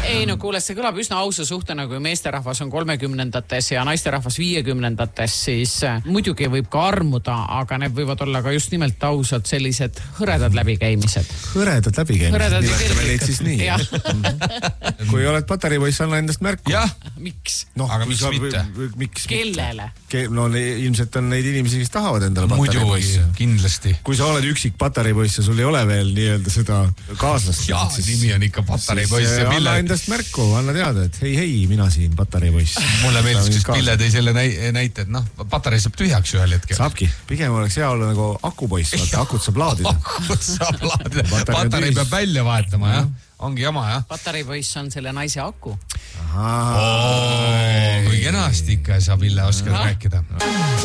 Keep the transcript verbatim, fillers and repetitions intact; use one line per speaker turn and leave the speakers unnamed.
ei no kuule, see kõlab üsna ausa suhtena, kui meesterahvas on kolmekümnendates ja naisterahvas viiekümnendates, siis muidugi võib ka armuda, aga need võivad olla ka just nimelt ausad sellised hõredad läbikäimised.
Hõredad läbikäimised, nimetame neid siis nii. Kui oled patareipoiss, anna endast märku.
Jah.
Miks?
No,
aga miks mitte?
Miks
Kellele?
No ilmselt on neid inimesi, kes tahavad endale patareipoisse.
Muidugi, kindlasti.
Kui sa oled üksik patareipoiss ja sul ei ole veel nii-öelda seda kaaslast.
Jaa, siis, nimi on ikka patareipoiss.
Anna endast märku, anna teada, et hei, hei, mina siin patareipoiss.
Mulle meeldis, kes Pille tõi selle näite, et noh, patarei saab tühjaks ühel hetkel.
Saabki. Pigem oleks hea olla nagu akupoiss, vaata, akut saab laadida.
Akut saab laadida. Patarei peab välja vahetama, jah? Ongi jama, jah?
Patareipoiss on selle naise aku.
Kui kenasti ikka sa, Pille, oskad rääkida.